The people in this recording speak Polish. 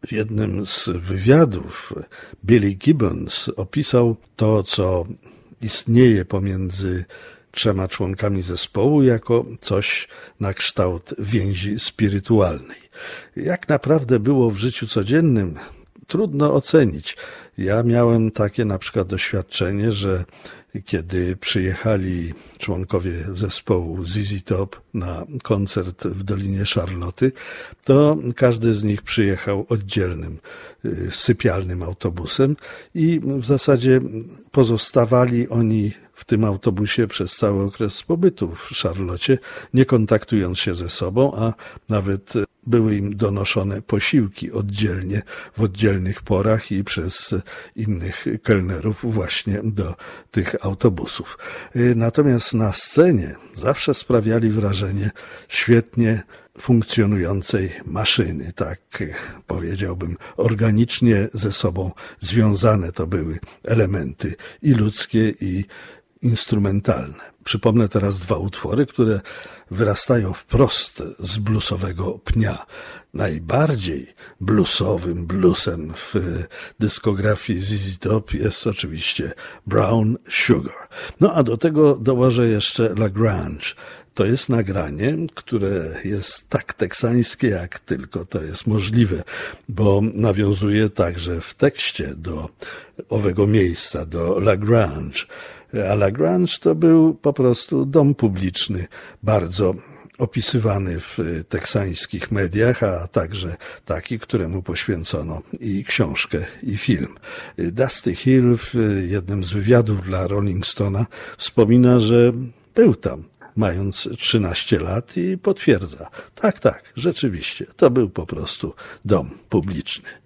W jednym z wywiadów Billy Gibbons opisał to, co istnieje pomiędzy 3 członkami zespołu, jako coś na kształt więzi spirytualnej. Jak naprawdę było w życiu codziennym, trudno ocenić. Ja miałem takie na przykład doświadczenie, że kiedy przyjechali członkowie zespołu ZZ Top na koncert w Dolinie Szarloty, to każdy z nich przyjechał oddzielnym sypialnym autobusem i w zasadzie pozostawali oni w tym autobusie przez cały okres pobytu w Szarlocie, nie kontaktując się ze sobą, a nawet były im donoszone posiłki oddzielnie, w oddzielnych porach i przez innych kelnerów właśnie do tych autobusów. Natomiast na scenie zawsze sprawiali wrażenie świetnie funkcjonującej maszyny, tak powiedziałbym, organicznie ze sobą związane to były elementy i ludzkie, i instrumentalne. Przypomnę teraz 2 utwory, które wyrastają wprost z bluesowego pnia. Najbardziej bluesowym bluesem w dyskografii ZZ Top jest oczywiście Brown Sugar. No a do tego dołożę jeszcze La Grange. To jest nagranie, które jest tak teksańskie, jak tylko to jest możliwe, bo nawiązuje także w tekście do owego miejsca, do La Grange. A La Grange to był po prostu dom publiczny, bardzo opisywany w teksańskich mediach, a także taki, któremu poświęcono i książkę, i film. Dusty Hill w jednym z wywiadów dla Rolling Stone'a wspomina, że był tam, mając 13 lat i potwierdza. Tak, rzeczywiście, to był po prostu dom publiczny.